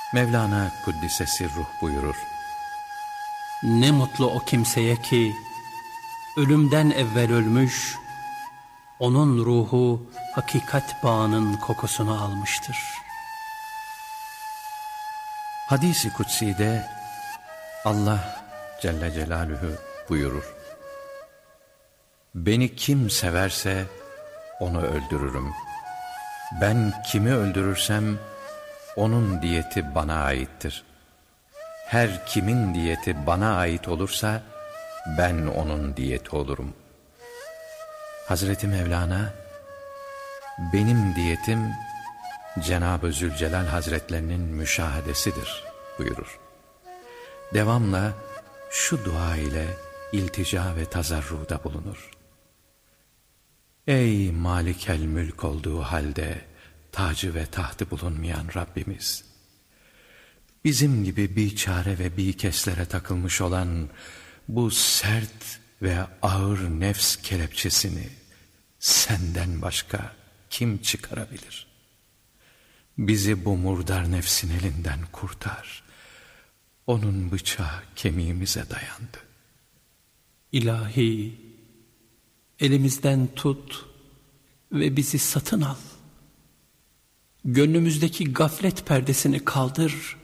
Mevlana Kuddisesi Ruh buyurur: Ne mutlu o kimseye ki ölümden evvel ölmüş, onun ruhu hakikat bağının kokusunu almıştır. Hadis-i kutsi'de Allah Celle Celaluhu buyurur: Beni kim severse onu öldürürüm. Ben kimi öldürürsem onun diyeti bana aittir. Her kimin diyeti bana ait olursa ben onun diyeti olurum. Hazreti Mevlana, benim diyetim Cenab-ı Zülcelal Hazretlerinin müşahadesidir buyurur. Devamla şu dua ile iltica ve tazarruda bulunur: Ey Malikel Mülk olduğu halde tacı ve tahtı bulunmayan Rabbimiz! Bizim gibi biçare ve bikeslere takılmış olan bu sert ve ağır nefs kelepçesini senden başka kim çıkarabilir? Bizi bu murdar nefsin elinden kurtar. Onun bıçağı kemiğimize dayandı. İlahi, elimizden tut ve bizi satın al. Gönlümüzdeki gaflet perdesini kaldır